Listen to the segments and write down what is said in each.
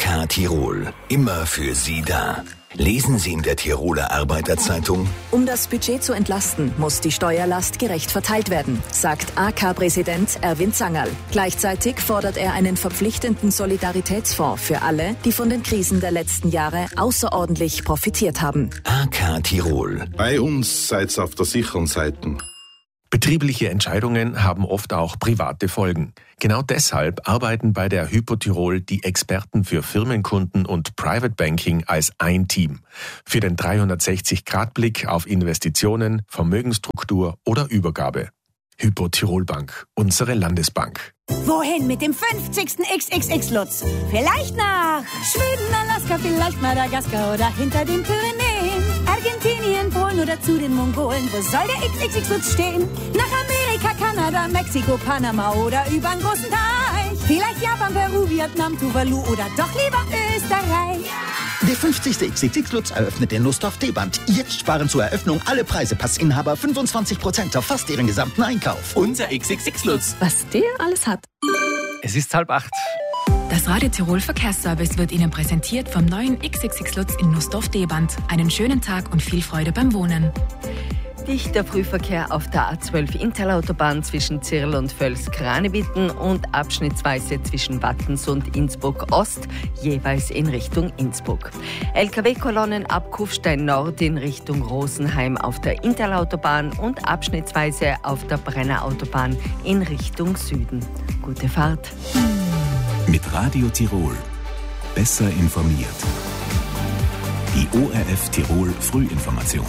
AK Tirol, immer für Sie da. Lesen Sie in der Tiroler Arbeiterzeitung: Um das Budget zu entlasten, muss die Steuerlast gerecht verteilt werden, sagt AK-Präsident Erwin Zangerl. Gleichzeitig fordert er einen verpflichtenden Solidaritätsfonds für alle, die von den Krisen der letzten Jahre außerordentlich profitiert haben. AK Tirol. Bei uns seid's auf der sicheren Seite. Betriebliche Entscheidungen haben oft auch private Folgen. Genau deshalb arbeiten bei der Hypo Tirol die Experten für Firmenkunden und Private Banking als ein Team. Für den 360-Grad-Blick auf Investitionen, Vermögensstruktur oder Übergabe. Hypo Tirol Bank, unsere Landesbank. Wohin mit dem 50. XXX-Lutz? Vielleicht nach Schweden, Alaska, vielleicht Madagaskar oder hinter den Pyrenäen. Argentinien, Polen oder zu den Mongolen. Wo soll der XXX-Lutz stehen? Nach Amerika, Kanada, Mexiko, Panama oder übern großen Teich. Vielleicht Japan, Peru, Vietnam, Tuvalu oder doch lieber Österreich. Der 50. XXX-Lutz eröffnet den Lusthof D-Band. Jetzt sparen zur Eröffnung alle Preisepassinhaber 25% auf fast ihren gesamten Einkauf. Unser XXX-Lutz. Was der alles hat. Es ist 7:30. Das Radio Tirol Verkehrsservice wird Ihnen präsentiert vom neuen XXX-Lutz in Nussdorf D-Band. Einen schönen Tag und viel Freude beim Wohnen. Dichter Frühverkehr auf der A12 Interlautobahn zwischen Zirl und Völs-Kranewitten und abschnittsweise zwischen Wattens und Innsbruck Ost, jeweils in Richtung Innsbruck. LKW-Kolonnen ab Kufstein Nord in Richtung Rosenheim auf der Interlautobahn und abschnittsweise auf der Brennerautobahn in Richtung Süden. Gute Fahrt. Mit Radio Tirol. Besser informiert. Die ORF Tirol Frühinformation.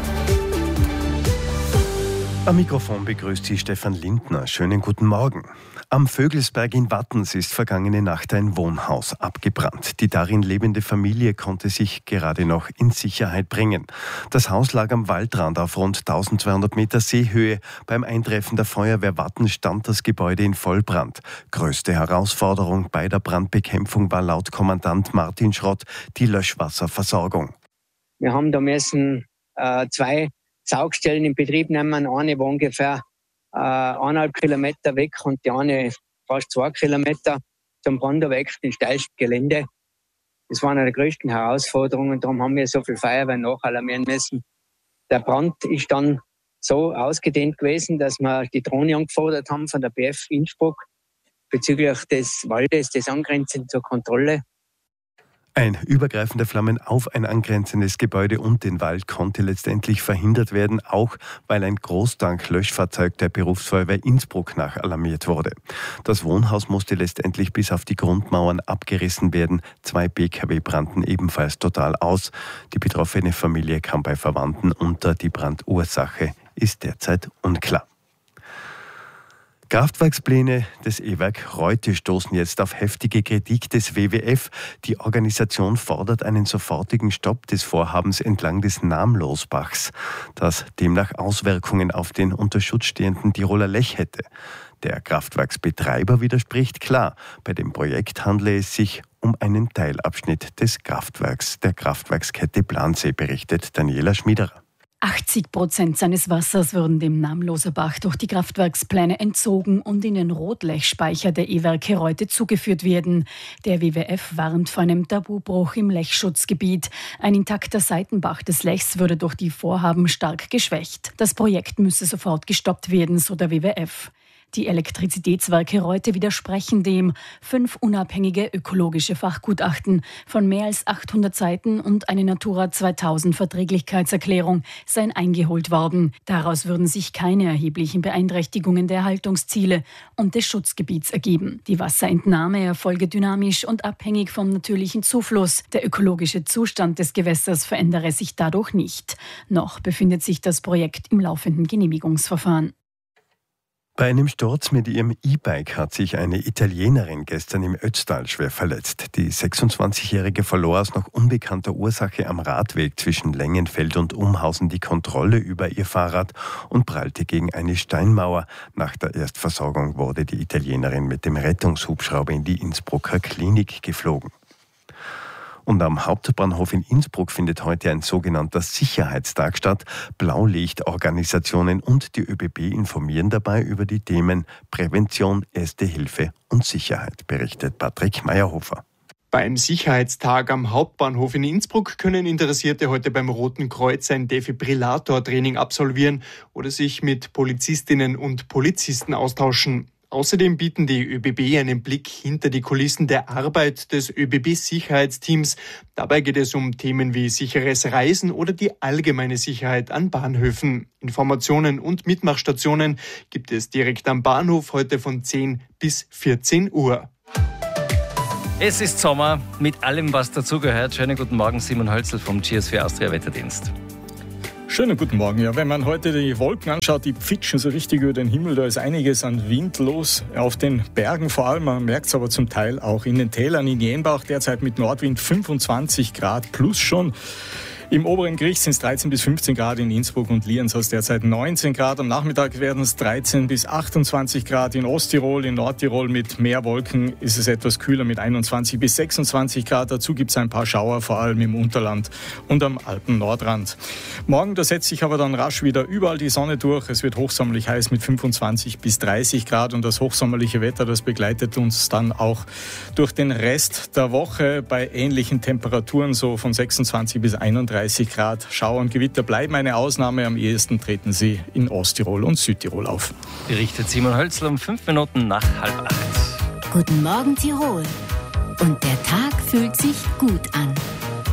Am Mikrofon begrüßt Sie Stefan Lindner. Schönen guten Morgen. Am Vögelsberg in Wattens ist vergangene Nacht ein Wohnhaus abgebrannt. Die darin lebende Familie konnte sich gerade noch in Sicherheit bringen. Das Haus lag am Waldrand auf rund 1200 Meter Seehöhe. Beim Eintreffen der Feuerwehr Wattens stand das Gebäude in Vollbrand. Größte Herausforderung bei der Brandbekämpfung war laut Kommandant Martin Schrott die Löschwasserversorgung. Wir haben da müssen 2 Saugstellen in Betrieb nehmen. Eine war ungefähr 1,5 Kilometer weg und die eine fast 2 Kilometer zum branderwegsten steilsten Gelände. Das war eine der größten Herausforderungen. Darum haben wir so viel Feuerwehr nachalarmieren müssen. Der Brand ist dann so ausgedehnt gewesen, dass wir die Drohne angefordert haben von der BF Innsbruck bezüglich des Waldes, des angrenzenden zur Kontrolle. Ein übergreifender Flammen auf ein angrenzendes Gebäude und den Wald konnte letztendlich verhindert werden, auch weil ein Großtank-Löschfahrzeug der Berufsfeuerwehr Innsbruck nachalarmiert wurde. Das Wohnhaus musste letztendlich bis auf die Grundmauern abgerissen werden. 2 PKW brannten ebenfalls total aus. Die betroffene Familie kam bei Verwandten unter. Die Brandursache ist derzeit unklar. Kraftwerkspläne des E-Werk Reutte stoßen jetzt auf heftige Kritik des WWF. Die Organisation fordert einen sofortigen Stopp des Vorhabens entlang des Namlosbachs, das demnach Auswirkungen auf den unter Schutz stehenden Tiroler Lech hätte. Der Kraftwerksbetreiber widerspricht klar. Bei dem Projekt handle es sich um einen Teilabschnitt des Kraftwerks, der Kraftwerkskette Plansee, berichtet Daniela Schmiederer. 80% seines Wassers würden dem Namloser Bach durch die Kraftwerkspläne entzogen und in den Rotlechspeicher der E-Werke Reutte zugeführt werden. Der WWF warnt vor einem Tabubruch im Lechschutzgebiet. Ein intakter Seitenbach des Lechs würde durch die Vorhaben stark geschwächt. Das Projekt müsse sofort gestoppt werden, so der WWF. Die Elektrizitätswerke Reutte widersprechen dem. 5 unabhängige ökologische Fachgutachten von mehr als 800 Seiten und eine Natura 2000 Verträglichkeitserklärung seien eingeholt worden. Daraus würden sich keine erheblichen Beeinträchtigungen der Erhaltungsziele und des Schutzgebiets ergeben. Die Wasserentnahme erfolge dynamisch und abhängig vom natürlichen Zufluss. Der ökologische Zustand des Gewässers verändere sich dadurch nicht. Noch befindet sich das Projekt im laufenden Genehmigungsverfahren. Bei einem Sturz mit ihrem E-Bike hat sich eine Italienerin gestern im Ötztal schwer verletzt. Die 26-Jährige verlor aus noch unbekannter Ursache am Radweg zwischen Lengenfeld und Umhausen die Kontrolle über ihr Fahrrad und prallte gegen eine Steinmauer. Nach der Erstversorgung wurde die Italienerin mit dem Rettungshubschrauber in die Innsbrucker Klinik geflogen. Und am Hauptbahnhof in Innsbruck findet heute ein sogenannter Sicherheitstag statt. Blaulichtorganisationen und die ÖBB informieren dabei über die Themen Prävention, Erste Hilfe und Sicherheit, berichtet Patrick Meyerhofer. Beim Sicherheitstag am Hauptbahnhof in Innsbruck können Interessierte heute beim Roten Kreuz ein Defibrillator-Training absolvieren oder sich mit Polizistinnen und Polizisten austauschen. Außerdem bieten die ÖBB einen Blick hinter die Kulissen der Arbeit des ÖBB-Sicherheitsteams. Dabei geht es um Themen wie sicheres Reisen oder die allgemeine Sicherheit an Bahnhöfen. Informationen und Mitmachstationen gibt es direkt am Bahnhof heute von 10 bis 14 Uhr. Es ist Sommer mit allem, was dazugehört. Schönen guten Morgen, Simon Hölzl vom GS4 Austria Wetterdienst. Schönen guten Morgen. Ja, wenn man heute die Wolken anschaut, die pfitschen so richtig über den Himmel. Da ist einiges an Wind los. Auf den Bergen vor allem, man merkt es aber zum Teil auch in den Tälern. In Jenbach derzeit mit Nordwind 25 Grad plus schon. Im oberen Gericht sind es 13 bis 15 Grad, in Innsbruck und Lienz derzeit 19 Grad. Am Nachmittag werden es 13 bis 28 Grad in Osttirol. In Nordtirol mit mehr Wolken ist es etwas kühler mit 21 bis 26 Grad. Dazu gibt es ein paar Schauer, vor allem im Unterland und am Alpen-Nordrand. Morgen, da setzt sich aber dann rasch wieder überall die Sonne durch. Es wird hochsommerlich heiß mit 25 bis 30 Grad. Und das hochsommerliche Wetter, das begleitet uns dann auch durch den Rest der Woche bei ähnlichen Temperaturen, so von 26 bis 31 Grad. Schauer und Gewitter bleiben eine Ausnahme. Am ehesten treten sie in Osttirol und Südtirol auf. Berichtet Simon Hölzl um 5 Minuten nach 7:30. Guten Morgen Tirol. Und der Tag fühlt sich gut an.